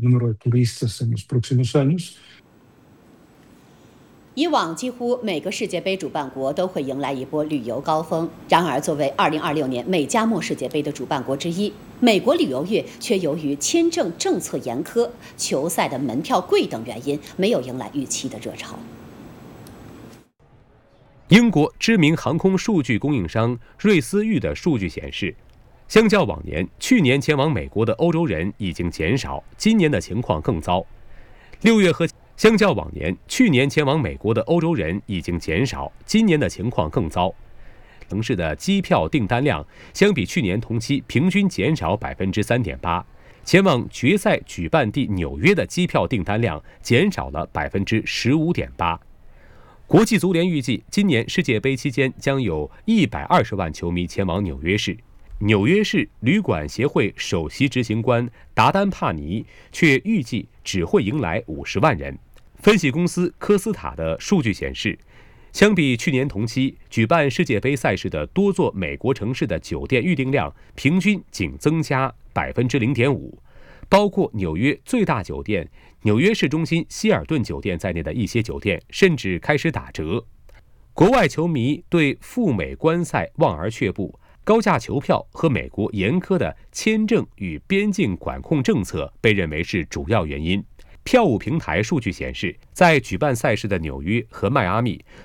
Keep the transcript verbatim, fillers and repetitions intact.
número de turistas en los próximos años。 以往几乎每个世界杯主办国都会迎来一波旅游高峰，然而作为二零二六年美加墨世界杯的主办国之一，美国旅游业却由于签证政策严苛、球赛的门票贵等原因，没有迎来预期的热潮。 英国知名航空数据供应商瑞思域的数据显示，相较往年，去年前往美国的欧洲人已经减少，今年的情况更糟。六月和相较往年，去年前往美国的欧洲人已经减少，今年的情况更糟。城市的机票订单量相比去年同期平均减少百分之三点八，前往决赛举办地纽约的机票订单量减少了百分之十五点八。国际足联预计，今年世界杯期间将有一百二十万球迷前往纽约市。纽约市旅馆协会首席执行官达丹帕尼却预计只会迎来五十万人。分析公司科斯塔的数据显示，相比去年同期，举办世界杯赛事的多座美国城市的酒店预订量平均仅增加百分之零点五，包括纽约最大酒店纽约市中心希尔顿酒店在内的一些酒店甚至开始打折。国外球迷对赴美观赛望而却步，高价球票和美国严苛的签证与边境管控政策被认为是主要原因。票务平台数据显示，在举办赛事的纽约和迈阿密，